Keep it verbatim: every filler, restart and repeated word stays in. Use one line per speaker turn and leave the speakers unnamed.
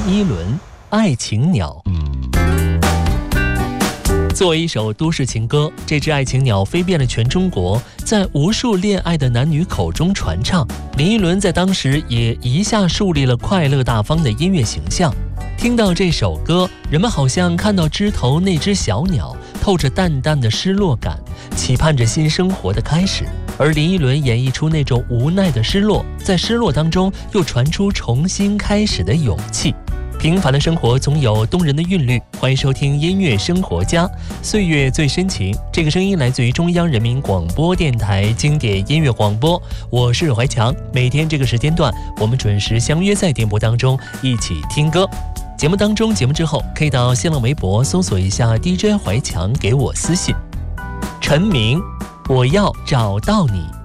依轮《爱情鸟》。作为一首都市情歌，这只爱情鸟飞遍了全中国，在无数恋爱的男女口中传唱。林依轮在当时也一下树立了快乐大方的音乐形象。听到这首歌，人们好像看到枝头那只小鸟，透着淡淡的失落感，期盼着新生活的开始。而林依轮演绎出那种无奈的失落，在失落当中又传出重新开始的勇气。平凡的生活总有动人的韵律，欢迎收听音乐生活家，岁月最深情。这个声音来自于中央人民广播电台经典音乐广播，我是怀强。每天这个时间段，我们准时相约在电波当中一起听歌。节目当中，节目之后可以到新浪微博搜索一下 D J 怀强，给我私信。陈明，我要找到你。